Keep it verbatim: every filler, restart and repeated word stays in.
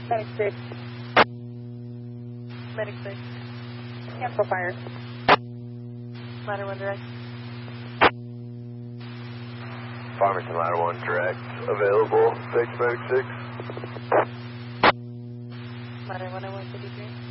Medic six. Medic six. Cancel fire. Ladder one direct. Farmington Ladder one direct available. Thanks, Medic six. Ladder one oh one fifty-three.